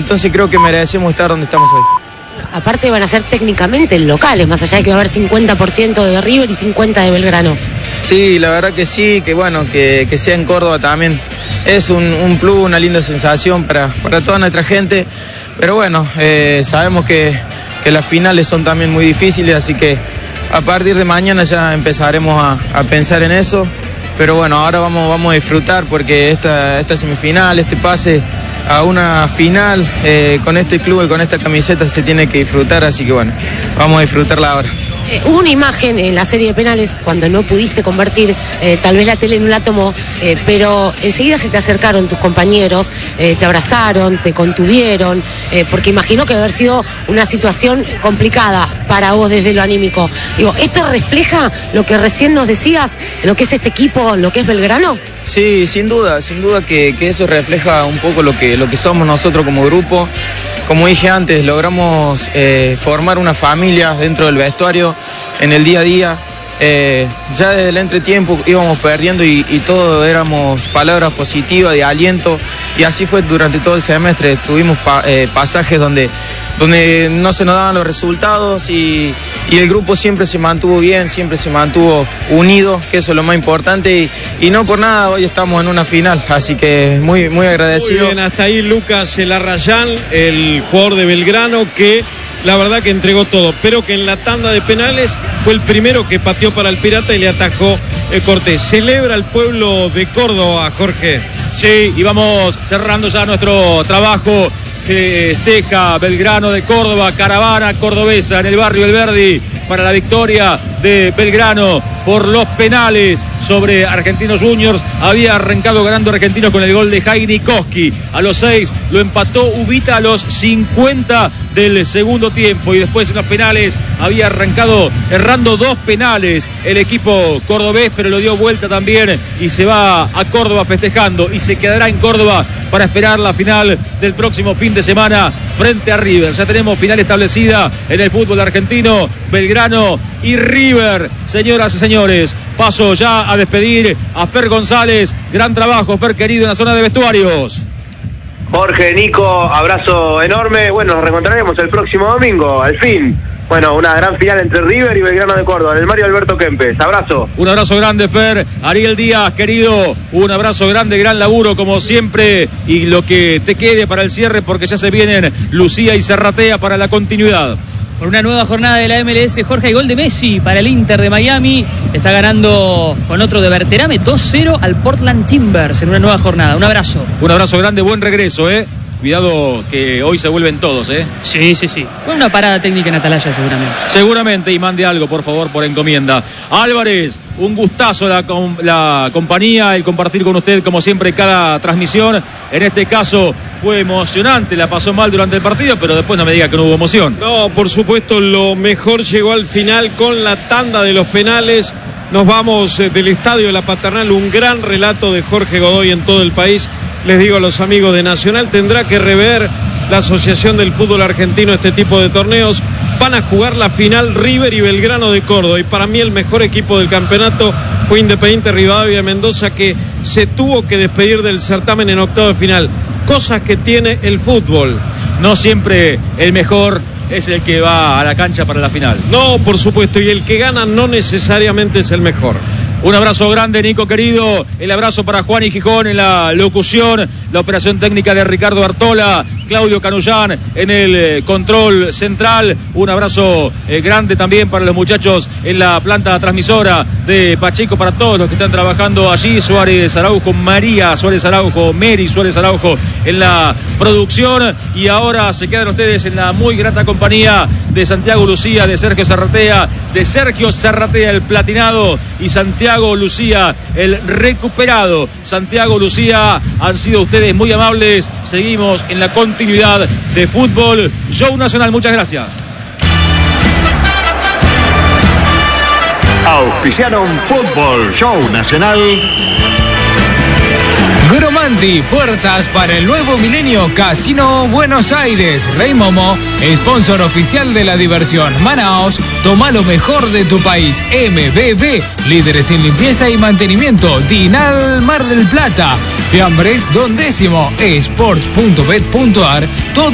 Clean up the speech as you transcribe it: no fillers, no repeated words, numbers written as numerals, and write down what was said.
entonces creo que merecemos estar donde estamos hoy. Aparte van a ser técnicamente locales, más allá de que va a haber 50% de River y 50% de Belgrano. Sí, la verdad que sí, que bueno, que sea en Córdoba también es un plus, una linda sensación para toda nuestra gente, pero bueno, sabemos que las finales son también muy difíciles, así que a partir de mañana ya empezaremos a pensar en eso, pero bueno, ahora vamos a disfrutar porque esta semifinal, este pase a una final con este club y con esta camiseta se tiene que disfrutar, así que bueno, vamos a disfrutarla ahora. Hubo una imagen en la serie de penales cuando no pudiste convertir, tal vez la tele no la tomó, pero enseguida se te acercaron tus compañeros, te abrazaron, te contuvieron, porque imagino que debe haber sido una situación complicada para vos desde lo anímico. Digo, ¿esto refleja lo que recién nos decías, lo que es este equipo, lo que es Belgrano? Sí, sin duda que eso refleja un poco lo que somos nosotros como grupo. Como dije antes, logramos formar una familia dentro del vestuario, en el día a día. Ya desde el entretiempo íbamos perdiendo y todo éramos palabras positivas, de aliento, y así fue durante todo el semestre. Tuvimos pasajes donde no se nos daban los resultados y el grupo siempre se mantuvo bien, siempre se mantuvo unido, que eso es lo más importante, y no por nada hoy estamos en una final, así que muy, muy agradecido. Muy bien, hasta ahí Lucas Larrayán, el jugador de Belgrano, que la verdad que entregó todo, pero que en la tanda de penales fue el primero que pateó para el Pirata y le atajó Cortés. Celebra el pueblo de Córdoba, Jorge. Sí, y vamos cerrando ya nuestro trabajo. Festeja Belgrano de Córdoba, caravana cordobesa en el barrio El Verdi para la victoria de Belgrano por los penales sobre Argentinos Juniors. Había arrancado ganando Argentinos con el gol de Jaini Koski. A los 6 lo empató Ubita a los 50 del segundo tiempo, y después en los penales había arrancado errando 2 penales el equipo cordobés, pero lo dio vuelta también y se va a Córdoba festejando y se quedará en Córdoba para esperar la final del próximo fin de semana frente a River. Ya tenemos final establecida en el fútbol argentino, Belgrano y River. Señoras y señores, paso ya a despedir a Fer González. Gran trabajo, Fer querido, en la zona de vestuarios. Jorge, Nico, abrazo enorme. Bueno, nos reencontraremos el próximo domingo, al fin. Bueno, una gran final entre River y Belgrano de Córdoba, en el Mario Alberto Kempes. Abrazo. Un abrazo grande, Fer. Ariel Díaz, querido, un abrazo grande, gran laburo como siempre, y lo que te quede para el cierre, porque ya se vienen Lucía y Serratea para la continuidad. Por una nueva jornada de la MLS, Jorge, hay gol de Messi para el Inter de Miami. Está ganando con otro de Berterame 2-0 al Portland Timbers en una nueva jornada. Un abrazo. Un abrazo grande, buen regreso, Cuidado que hoy se vuelven todos, Sí. Con una parada técnica en Atalaya seguramente, y mande algo, por favor, por encomienda. Álvarez, un gustazo la compañía, el compartir con usted, como siempre, cada transmisión. En este caso fue emocionante, la pasó mal durante el partido, pero después no me diga que no hubo emoción. No, por supuesto, lo mejor llegó al final con la tanda de los penales. Nos vamos del Estadio de la Paternal, un gran relato de Jorge Godoy en todo el país. Les digo a los amigos de Nacional, tendrá que rever la Asociación del Fútbol Argentino este tipo de torneos. Van a jugar la final River y Belgrano de Córdoba, y para mí el mejor equipo del campeonato fue Independiente Rivadavia de Mendoza, que se tuvo que despedir del certamen en octavo de final. Cosas que tiene el fútbol. No siempre el mejor es el que va a la cancha para la final. No, por supuesto, y el que gana no necesariamente es el mejor. Un abrazo grande, Nico querido. El abrazo para Juan y Gijón en la locución. La operación técnica de Ricardo Artola. Claudio Canullán en el control central. Un abrazo grande también para los muchachos en la planta transmisora de Pacheco, para todos los que están trabajando allí. Suárez Araujo, María Suárez Araujo, Mary Suárez Araujo en la producción. Y ahora se quedan ustedes en la muy grata compañía de Santiago Lucía, de Sergio Serratea el platinado, y Santiago Lucía el recuperado. Santiago Lucía, han sido ustedes muy amables. Seguimos en la continuidad de Fútbol Show Nacional. Muchas gracias. Auspiciaron Fútbol Show Nacional. Gromanti, puertas para el nuevo milenio. Casino Buenos Aires. Rey Momo, sponsor oficial de la diversión. Manaos, toma lo mejor de tu país. MBB, líderes en limpieza y mantenimiento. Dinal Mar del Plata. Fiambres Don Décimo. Sports.bet.ar. Todo